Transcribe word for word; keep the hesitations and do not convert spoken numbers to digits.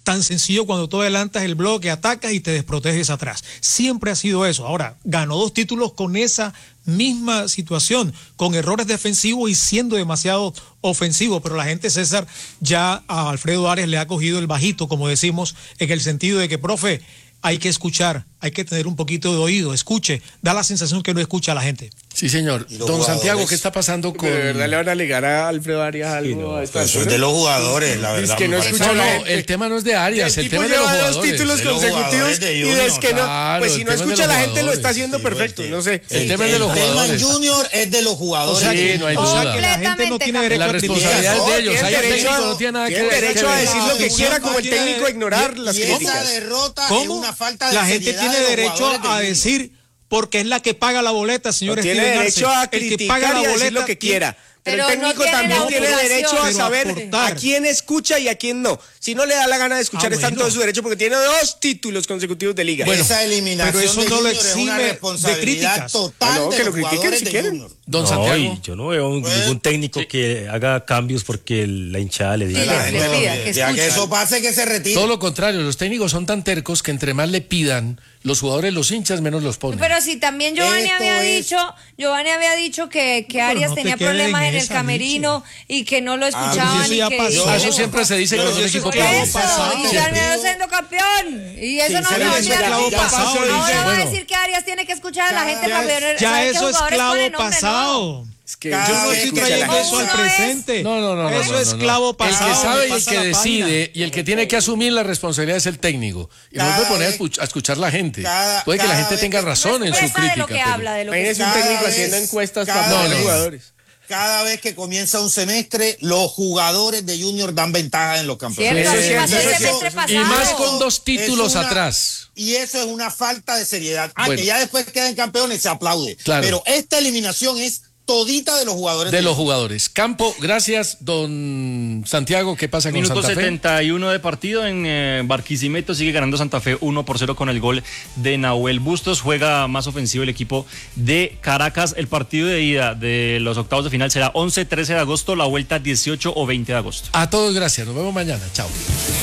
tan sencillo cuando tú adelantas el bloque, atacas y te desproteges atrás. Siempre ha sido eso. Ahora, ganó dos títulos con esa misma situación, con errores defensivos y siendo demasiado ofensivo, pero la gente, César, ya a Alfredo Arias le ha cogido el bajito, como decimos, en el sentido de que, profe, hay que escuchar, hay que tener un poquito de oído, escuche, da la sensación que no escucha a la gente. Sí, señor. Don Santiago, ¿qué está pasando con...? ¿De verdad le van a alegar a Alfredo Arias algo? Sí, no, a eso es de los jugadores, la verdad. Es que no, no, no, el tema no es de Arias, el, el tema es de los jugadores. dos títulos de consecutivos de y es que no, claro, pues si no escucha a la gente lo está haciendo sí, perfecto, no sé. El, el tema es de los jugadores. El tema Junior es de los jugadores. O sea, sí, no hay duda. O sea, que la gente no tiene derecho la a responsabilidad es de ellos. Hay derecho, no tiene nada que ver. Tiene derecho a decir lo que quiera, como el técnico a ignorar las críticas. Esa derrota es una falta de la gente tiene derecho a decir, porque es la que paga la boleta, señor. No tiene derecho a criticar y a decir lo que quiera. Pero, pero el técnico no tiene también tiene derecho a saber aportar. A quién escucha y a quién no. Si no le da la gana de escuchar, ah, está en bueno. todo su derecho, porque tiene dos títulos consecutivos de liga. Bueno, esa eliminación pero eso de no lo exime es una responsabilidad total ah, no, de que los lo critiquen si quieren. Junior. Don Santiago. No, yo no veo un, pues, ningún técnico sí. que haga cambios porque la hinchada le diga. Sí, la gente le pida, que, ya que eso pase, que se retire. Todo lo contrario, los técnicos son tan tercos que entre más le pidan, los jugadores, los hinchas, menos los ponen. Pero si también Giovanni Esto había es... dicho, Giovanni había dicho que, que Arias no tenía problemas en, en el camerino dicha. y que no lo escuchaban. Ah, eso y que, pasó. Eso siempre se dice con un equipo que eso, y terminó siendo campeón. Y eso sí, no se olvida. Ahora va a decir que Arias tiene que escuchar a la gente para ver. Ya eso es clavo pasado. Es que yo no estoy trayendo eso al presente. No, no, no. Eso no, no, es no, clavo no. pasado. El que sabe y el que decide y el que tiene que asumir la responsabilidad es el técnico. Y no puede poner a escuchar a la gente. Cada, puede que la gente tenga razón en su crítica. De lo que habla, de lo que es un técnico haciendo encuestas para no, los no. jugadores. Cada vez que comienza un semestre, los jugadores de Junior dan ventaja en los campeonatos. Sí, sí, sí, eso, y más con dos títulos una, atrás. Y eso es una falta de seriedad. Ah, bueno. que ya después quedan campeones, se aplaude. Claro. Pero esta eliminación es todita de los jugadores. De, de los jugadores. Campo, gracias, don Santiago. ¿Qué pasa con Minuto Santa Fe? setenta y uno de partido en eh, Barquisimeto. Sigue ganando Santa Fe uno por cero con el gol de Nahuel Bustos. Juega más ofensivo el equipo de Caracas. El partido de ida de los octavos de final será once, trece de agosto. La vuelta dieciocho o veinte de agosto. A todos, gracias. Nos vemos mañana. Chao.